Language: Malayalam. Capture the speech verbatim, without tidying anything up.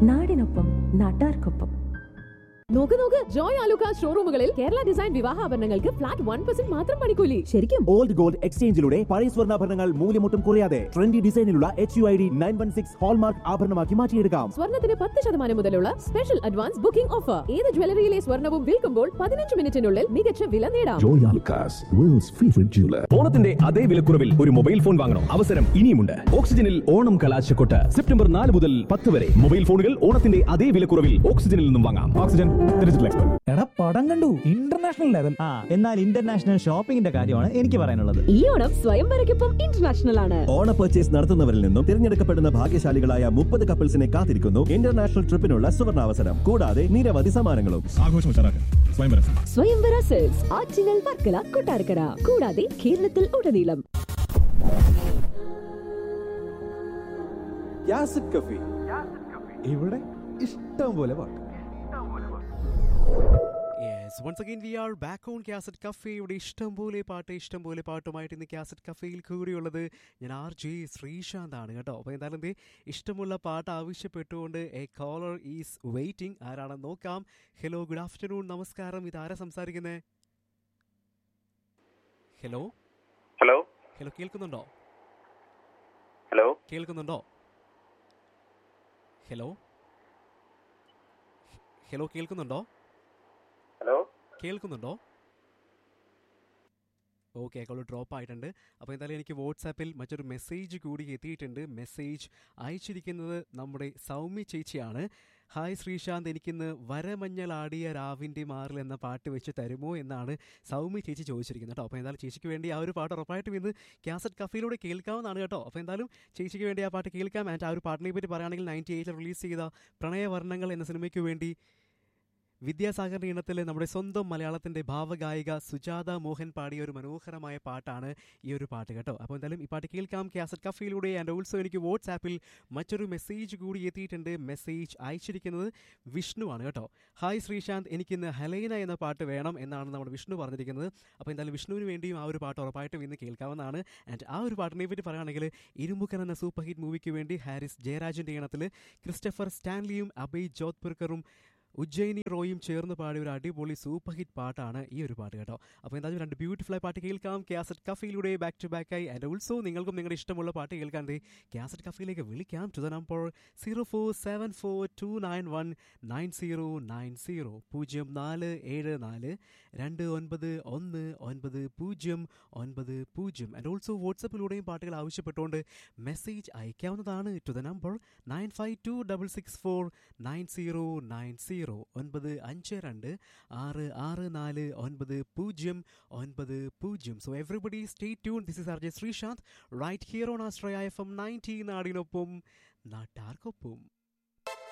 നാടിനൊപ്പം നാട്ടാർക്കൊപ്പം. നോക്ക് നോക്ക്, Joy Alukka ഷോറൂമുകളിൽ Kerala design വിവാഹാഭരണങ്ങൾക്ക് flat one percent മാത്രം പണിക്കൂലി. ശരിക്കും? ഓൾഡ് ഗോൾഡ് എക്സ്ചേഞ്ചിലൂടെ പഴയ സ്വർണ്ണാഭരണങ്ങൾ മൂല്യമൊട്ടും കുറയാതെ trendy ഡിസൈനിലുള്ള H U I D nine one six hallmark ആഭരണമാക്കി മാറ്റിയെടുക്കാം. സ്വർണ്ണത്തിന് പത്ത് ശതമാനം മുതലുള്ള സ്പെഷ്യൽ അഡ്വാൻസ് ബുക്കിംഗ് ഓഫർ. ഏത് ജ്വല്ലറിയിലെ സ്വർണ്ണവും വിൽക്കുമ്പോൾ പതിനഞ്ച് മിനിറ്റിനുള്ളിൽ മികച്ച വില നേടാം. Joy Alukkas, worlds favourite jeweler. ഓണത്തിന്റെ അതേ വിലക്കുറവിൽ ഒരു മൊബൈൽ ഫോൺ വാങ്ങണം. അവസരം ഇനിയുമുണ്ട്. ഓക്സിജനിൽ ഓണം കലാശക്കൊട്ട് സെപ്റ്റംബർ നാല് മുതൽ പത്ത് വരെ. മൊബൈൽ ഫോണുകൾ ഓണത്തിന്റെ അതേ വിലക്കുറവിൽ ഓക്സിജനിൽ നിന്നും വാങ്ങാം. Oxygen digital expert. എടാ, പടം കണ്ടു, ഇന്റർനാഷണൽ ലെവൽ. ആ, എന്നാൽ ഇന്റർനാഷണൽ ഷോപ്പിംഗിന്റെ കാര്യമാണ് എനിക്ക് പറയാനുള്ളത്. ഈ ഓണം സ്വയംവരയ്ക്കൊപ്പം ഇന്റർനാഷണൽ ആണ്. ഓണ പർച്ചേസ് നടത്തുന്നവരിൽ നിന്നും തിരഞ്ഞെടുക്കപ്പെടുന്ന ഭാഗ്യശാലികളായ മുപ്പത് കപ്പിൾസിനെ കാത്തിരിക്കുന്നു ഇന്റർനാഷണൽ ട്രിപ്പിനുള്ള സുവർണാവസരം. കൂടാതെ നിരവധി സമ്മാനങ്ങളും. സ്വയംവര സെൽസ് ആറ്റിങ്ങൽ, വർക്കല, കൊട്ടാരക്കര, കൂടാതെ കേരളത്തിൽ ഉടനീളം. ഇവിടെ ഇഷ്ടം പോലെ പാട്ട്. Yes, once again we are back on Cassette Cafe. ഇവിടെ ഇഷ്ടംപോലെ പാട്ട് ഇഷ്ടംപോലെ പാട്ടുമായിട്ട് ഇന്ന് കാസറ്റ് കഫേയിൽ കൂടിയുള്ളത് ഞാൻ ആർ ജെ ശ്രീശാന്ത് ആണ് കേട്ടോ. അപ്പോൾ എന്തായാലും എന്തേ ഇഷ്ടമുള്ള പാട്ട് ആവശ്യപ്പെട്ടുകൊണ്ട് എ കോളർ ഈസ് വെയിറ്റിംഗ്. ആരാണെന്ന് നോക്കാം. ഹലോ, ഗുഡ് ആഫ്റ്റർനൂൺ, നമസ്കാരം. ഇതാരാ സംസാരിക്കുന്നത്? ഹലോ ഹലോ ഹലോ കേൾക്കുന്നുണ്ടോ? ഹലോ കേൾക്കുന്നുണ്ടോ? ഹലോ ഹലോ കേൾക്കുന്നുണ്ടോ? ഹലോ കേൾക്കുന്നുണ്ടോ? ഓക്കെ, കോൾ ഡ്രോപ്പ് ആയിട്ടുണ്ട്. അപ്പോൾ എന്തായാലും എനിക്ക് വാട്സാപ്പിൽ മറ്റൊരു മെസ്സേജ് കൂടി എത്തിയിട്ടുണ്ട്. മെസ്സേജ് അയച്ചിരിക്കുന്നത് നമ്മുടെ സൗമ്യ ചേച്ചിയാണ്. ഹായ് ശ്രീശാന്ത്, എനിക്കിന്ന് വരമഞ്ഞളാടിയ രാവിൻ്റെ മാറിൽ എന്ന പാട്ട് വെച്ച് തരുമോ എന്നാണ് സൗമ്യ ചേച്ചി ചോദിച്ചിരിക്കുന്നത് കേട്ടോ. അപ്പോൾ എന്തായാലും ചേച്ചിക്ക് വേണ്ടി ആ ഒരു പാട്ട് ഉറപ്പായിട്ടും ഇന്ന് കാസറ്റ് കഫയിലൂടെ കേൾക്കാവുന്നതാണ് കേട്ടോ. അപ്പോൾ എന്തായാലും ചേച്ചിക്ക് വേണ്ടി ആ പാട്ട് കേൾക്കാം. ആൻഡ് ആ ഒരു പാട്ടിനെ പറ്റി പറയുകയാണെങ്കിൽ നയൻറ്റി എയ്റ്റിൽ റിലീസ് ചെയ്ത പ്രണയവർണ്ണങ്ങൾ എന്ന സിനിമയ്ക്ക് വേണ്ടി വിദ്യാസാഗറിൻ്റെ ഇനത്തിൽ നമ്മുടെ സ്വന്തം മലയാളത്തിൻ്റെ ഭാവഗായിക സുജാത മോഹൻ പാടിയ ഒരു മനോഹരമായ പാട്ടാണ് ഈ ഒരു പാട്ട് കേട്ടോ. അപ്പോൾ എന്തായാലും ഈ പാട്ട് കേൾക്കാം കാസറ്റ് കഫയിലൂടെ. ആൻഡ് ഓൾസോ എനിക്ക് വാട്സാപ്പിൽ മറ്റൊരു മെസ്സേജ് കൂടി എത്തിയിട്ടുണ്ട്. മെസ്സേജ് അയച്ചിരിക്കുന്നത് വിഷ്ണു ആണ് കേട്ടോ. ഹായ് ശ്രീശാന്ത്, എനിക്കിന്ന് ഹലേന എന്ന പാട്ട് വേണം എന്നാണ് നമ്മുടെ വിഷ്ണു പറഞ്ഞിരിക്കുന്നത്. അപ്പോൾ എന്തായാലും വിഷ്ണുവിന് വേണ്ടിയും ആ ഒരു പാട്ട് ഉറപ്പായിട്ടും ഇന്ന് കേൾക്കാവുന്നതാണ്. ആൻഡ് ആ ഒരു പാട്ടിനെ പറ്റി പറയുകയാണെങ്കിൽ ഇരുമുഖൻ എന്ന സൂപ്പർ ഹിറ്റ് മൂവിക്ക് വേണ്ടി ഹാരിസ് ജയരാജിൻ്റെ ഇനത്തിൽ ക്രിസ്റ്റഫർ സ്റ്റാൻലിയും അഭയ് ജോധ്പുർക്കറും ഉജ്ജയിനി റോയും ചേർന്ന് പാടിയ ഒരു അടിപൊളി സൂപ്പർ ഹിറ്റ് പാട്ടാണ് ഈ ഒരു പാട്ട് കേട്ടോ. അപ്പോൾ എന്തായാലും രണ്ട് ബ്യൂട്ടിഫുൾ ആയ പാട്ട് കേൾക്കാം കാസറ്റ് കഫയിലൂടെ ബാക്ക് ടു ബാക്ക് ആയി. ആൻഡ് ഓൾസോ നിങ്ങൾക്കും നിങ്ങളുടെ ഇഷ്ടമുള്ള പാട്ട് കേൾക്കാൻ കാസറ്റ് കഫയിലേക്ക് വിളിക്കാം to the number zero four seven four to nine one nine zero nine zero പൂജ്യം നാല് ഏഴ് നാല് രണ്ട് ഒൻപത് ഒന്ന് ഒൻപത് പൂജ്യം ഒൻപത് പൂജ്യം. ആൻഡ് ഓൾസോ വാട്സപ്പിലൂടെയും പാട്ടുകൾ ആവശ്യപ്പെട്ടുകൊണ്ട് മെസ്സേജ് അയക്കാവുന്നതാണ് to the number nine five to double six four nine zero nine zero ഒൻപത് അഞ്ച് രണ്ട് ആറ് ആറ് നാല് ഒൻപത് പൂജ്യം ഒൻപത് പൂജ്യം. So everybody stay tune. This is R J Sreesanth right here on ആസ്ട്രയ F M ninety. നാടിനൊപ്പം നാട്ടാർക്കൊപ്പം.